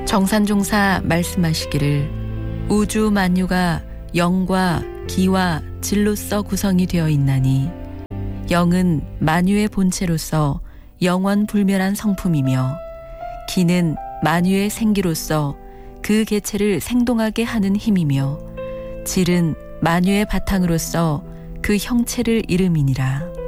정산종사 말씀하시기를 우주 만유가 영과 기와 질로서 구성이 되어 있나니 영은 만유의 본체로서 영원불멸한 성품이며 기는 만유의 생기로서 그 개체를 생동하게 하는 힘이며 질은 만유의 바탕으로서 그 형체를 이름이니라.